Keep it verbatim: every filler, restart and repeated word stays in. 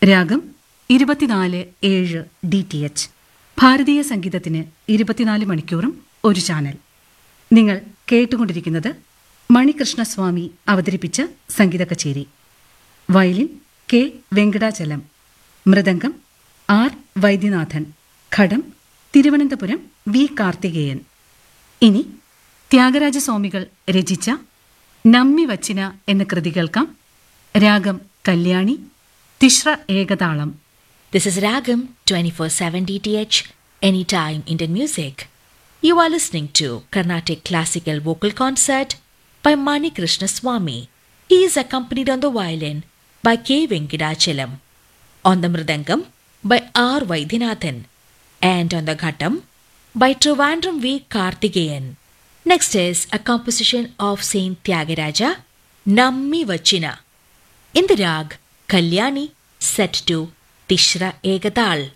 രാഗം ഇരുപത്തിനാല് ഏഴ് ഡി ടി എച്ച്. ഭാരതീയ സംഗീതത്തിന് ഇരുപത്തിനാല് മണിക്കൂറും ഒരു ചാനൽ. നിങ്ങൾ കേട്ടുകൊണ്ടിരിക്കുന്നത് മണികൃഷ്ണസ്വാമി അവതരിപ്പിച്ച സംഗീത കച്ചേരി. Violin K Venkatachalam, mridangam R Vaidyanathan, ഘടം തിരുവനന്തപുരം വി കാർത്തികേയൻ. ഇനി ത്യാഗരാജസ്വാമികൾ രചിച്ച നമ്മി വച്ചിന എന്ന കൃതി കേൾക്കാം. രാഗം Kalyani, തിശ്ര ഏകതാളം. This is Ragam twenty-four seven D T H, Anytime Indian Music. You are listening to Carnatic Classical Vocal Concert by Mani Krishna Swami. He is accompanied on the violin by K. Venkadachalam, on the mridangam by R. Vaidyanathan, and on the ghattam by Trivandrum V. Karthikeyan. Next is a composition of Saint Tyagaraja, Nammi Vachina, in the rag Kalyani, set to Tishra Egatal.